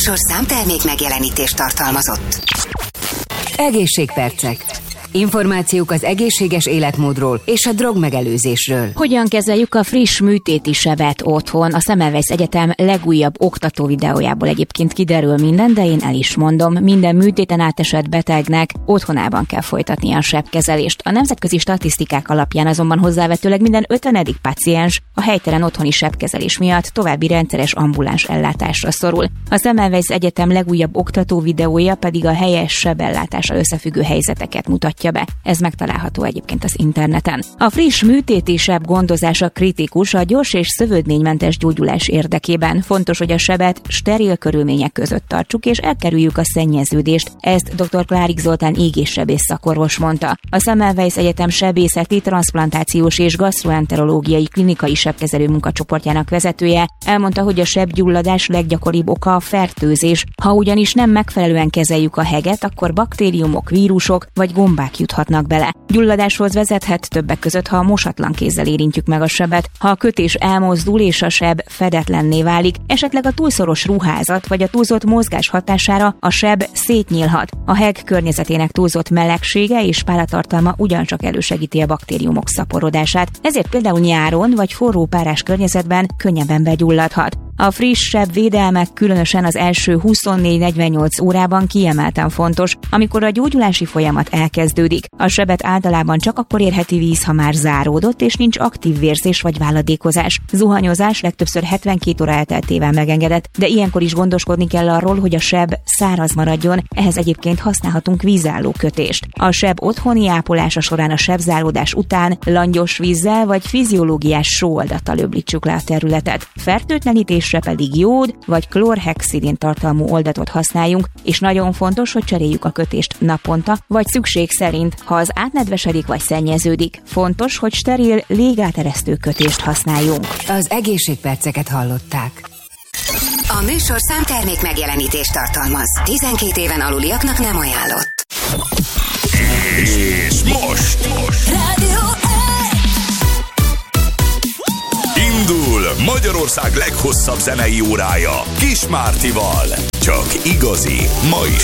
műsor számtermék megjelenítést tartalmazott. Egészségpercek. Információk az egészséges életmódról és a drogmegelőzésről. Hogyan kezeljük a friss műtéti sebet otthon? A Semmelweis Egyetem legújabb oktató videójából egyébként kiderül minden, de én el is mondom, minden műtéten átesett betegnek otthonában kell folytatnia a sebkezelést. A nemzetközi statisztikák alapján azonban hozzávetőleg minden 50. páciens a helytelen otthoni sebkezelés miatt további rendszeres ambuláns ellátásra szorul. A Semmelweis Egyetem legújabb oktató videója pedig a helyes sebellátással összefüggő helyzeteket mutatja be. Ez megtalálható egyébként az interneten. A friss műtéti seb gondozása kritikus a gyors és szövődménymentes gyógyulás érdekében. Fontos, hogy a sebet steril körülmények között tartsuk és elkerüljük a szennyeződést. Ezt dr. Klárik Zoltán égéssebész szakorvos mondta. A Semmelweis Egyetem sebészeti, transzplantációs és gasztroenterológiai klinikai sebkezelő munkacsoportjának vezetője elmondta, hogy a sebgyulladás leggyakoribb oka a fertőzés. Ha ugyanis nem megfelelően kezeljük a heget, akkor baktériumok, vírusok vagy gombák juthatnak bele. Gyulladáshoz vezethet többek között, ha mosatlan kézzel érintjük meg a sebet, ha a kötés elmozdul és a seb fedetlenné válik, esetleg a túlszoros ruházat vagy a túlzott mozgás hatására a seb szétnyílhat. A heg környezetének túlzott melegsége és páratartalma ugyancsak elősegíti a baktériumok szaporodását, ezért például nyáron vagy forró párás környezetben könnyebben begyulladhat. A friss sebvédelmek különösen az első 24-48 órában kiemelten fontos, amikor a gyógyulási folyamat elkezdődik. A sebet általában csak akkor érheti víz, ha már záródott, és nincs aktív vérzés vagy váladékozás. Zuhanyozás legtöbbször 72 óra elteltével megengedett, de ilyenkor is gondoskodni kell arról, hogy a seb száraz maradjon, ehhez egyébként használhatunk vízálló kötést. A seb otthoni ápolása során a sebzáródás után langyos vízzel vagy fiziológiás sóoldattal öblítsük le a területet. Fertőtlenítésre pedig jód vagy klorhexidin tartalmú oldatot használjunk, és nagyon fontos, hogy cseréljük a kötést naponta, vagy szükség szerint, ha az átnedvesedik vagy szennyeződik. Fontos, hogy steril, légáteresztő kötést használjunk. Az egészségperceket hallották. A műsor számtermék megjelenítést tartalmaz. 12 éven aluliaknak nem ajánlott. És most Rádió indul Magyarország leghosszabb zenei órája Kis Mártival. Csak igazi, ma is